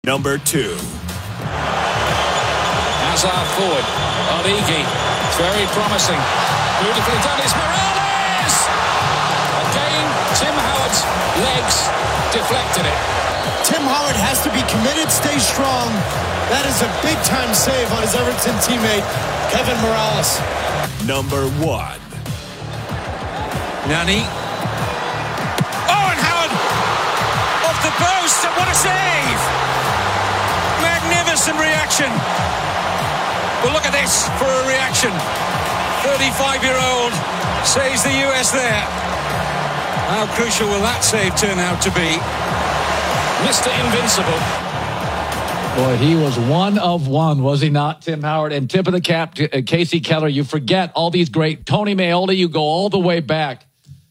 Number 2. Hazard forward. Origi. It's very promising. Beautifully done. It's Morales! Again, Tim Howard's legs deflected it. Tim Howard has to be committed, stay strong. That is a big-time save on his Everton teammate, Kevin Morales. Number 1. Nani. Oh, and Howard! Off the post, and what a save! Magnificent reaction. Well, look at this for a reaction. 35-year-old saves the US there. How crucial will that save turn out to be? Mr. Invincible. Boy, he was one of one, was he not, Tim Howard? And tip of the cap to Casey Keller. You forget all these great. Tony Meola, you go all the way back.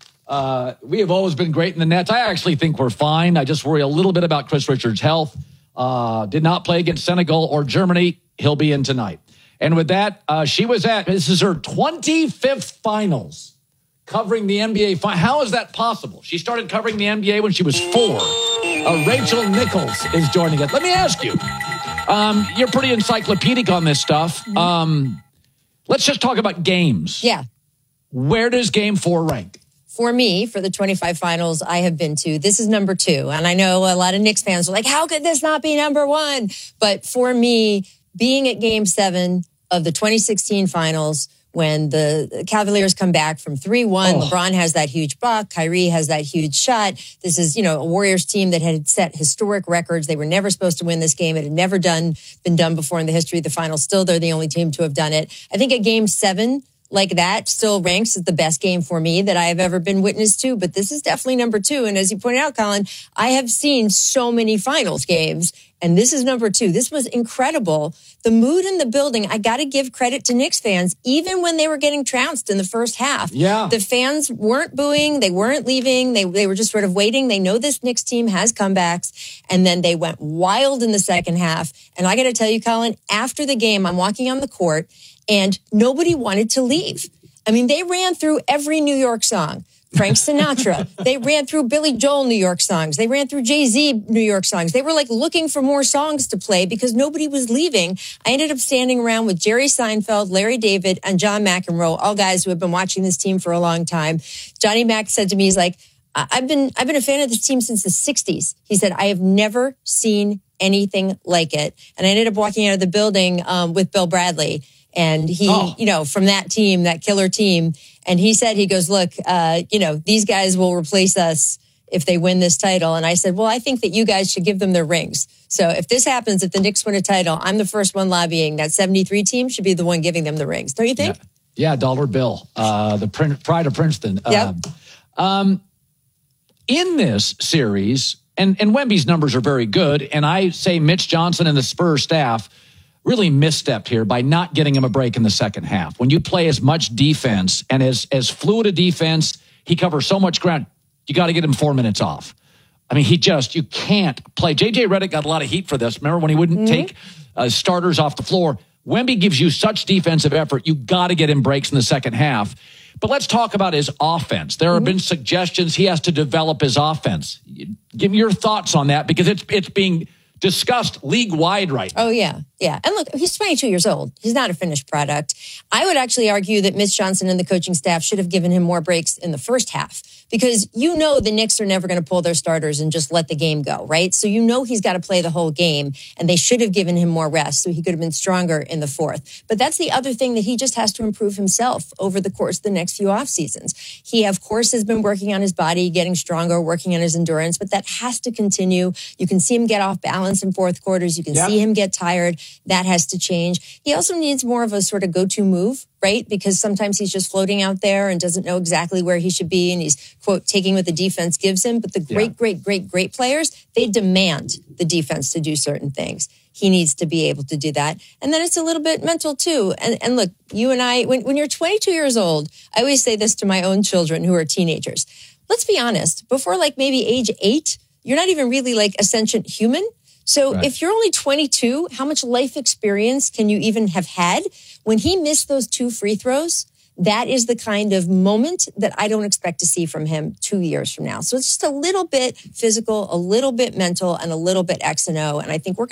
We have always been great in the nets. I actually think we're fine. I just worry a little bit about Chris Richards' health. Did not play against Senegal or Germany. He'll be in tonight. And with that, this is her 25th finals covering the NBA. How is that possible? She started covering the NBA when she was 4. Rachel Nichols is joining us. Let me ask you, you're pretty encyclopedic on this stuff. Let's just talk about games. Yeah. Where does game 4 rank? For me, for the 25 finals I have been to, this is number 2. And I know a lot of Knicks fans are like, how could this not be number 1? But for me, being at game 7 of the 2016 finals, when the Cavaliers come back from 3-1, LeBron has that huge buck, Kyrie has that huge shot. This is, a Warriors team that had set historic records. They were never supposed to win this game. It had never been done before in the history of the finals. Still, they're the only team to have done it. I think at game 7, like that still ranks as the best game for me that I have ever been witness to. But this is definitely number 2. And as you pointed out, Colin, I have seen so many finals games, and this is number 2. This was incredible. The mood in the building, I got to give credit to Knicks fans, even when they were getting trounced in the first half. Yeah. The fans weren't booing. They weren't leaving. They were just sort of waiting. They know this Knicks team has comebacks. And then they went wild in the second half. And I got to tell you, Colin, after the game, I'm walking on the court, and nobody wanted to leave. I mean, they ran through every New York song. Frank Sinatra. They ran through Billy Joel New York songs. They ran through Jay-Z New York songs. They were like looking for more songs to play because nobody was leaving. I ended up standing around with Jerry Seinfeld, Larry David, and John McEnroe, all guys who have been watching this team for a long time. Johnny Mac said to me, he's like, I've been a fan of this team since the 60s. He said, I have never seen anything like it. And I ended up walking out of the building with Bill Bradley. And he, from that team, that killer team. And he said, he goes, look, these guys will replace us if they win this title. And I said, well, I think that you guys should give them their rings. So if this happens, if the Knicks win a title, I'm the first one lobbying. That 73 team should be the one giving them the rings. Don't you think? Yeah, dollar bill. The pride of Princeton. Yep. In this series, and Wemby's numbers are very good, and I say Mitch Johnson and the Spurs staff really misstepped here by not getting him a break in the second half. When you play as much defense and as fluid a defense, he covers so much ground, you got to get him 4 minutes off. I mean, you can't play. J.J. Redick got a lot of heat for this. Remember when he wouldn't take starters off the floor? Wemby gives you such defensive effort, you got to get him breaks in the second half. But let's talk about his offense. There have been suggestions he has to develop his offense. Give me your thoughts on that, because it's being discussed league-wide right now. Oh, yeah. Yeah. And look, he's 22 years old. He's not a finished product. I would actually argue that Mitch Johnson and the coaching staff should have given him more breaks in the first half, because the Knicks are never going to pull their starters and just let the game go, right? So he's got to play the whole game, and they should have given him more rest so he could have been stronger in the fourth. But that's the other thing, that he just has to improve himself over the course of the next few off seasons. He, of course, has been working on his body, getting stronger, working on his endurance, but that has to continue. You can see him get off balance in fourth quarters. You can see him get tired. That has to change. He also needs more of a sort of go-to move, right? Because sometimes he's just floating out there and doesn't know exactly where he should be. And he's, quote, taking what the defense gives him. But the great players, they demand the defense to do certain things. He needs to be able to do that. And then it's a little bit mental too. And look, you and I, when you're 22 years old, I always say this to my own children who are teenagers. Let's be honest, before like maybe age 8, you're not even really like a sentient human. So if you're only 22, how much life experience can you even have had? When he missed those 2 free throws, that is the kind of moment that I don't expect to see from him 2 years from now. So it's just a little bit physical, a little bit mental, and a little bit X and O. And I think we're